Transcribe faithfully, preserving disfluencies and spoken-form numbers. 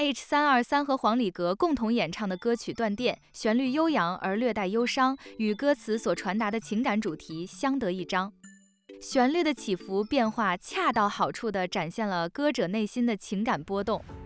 H 三二三和黄礼格共同演唱的歌曲《断电》，旋律悠扬而略带忧伤，与歌词所传达的情感主题相得益彰。旋律的起伏变化恰到好处地展现了歌者内心的情感波动。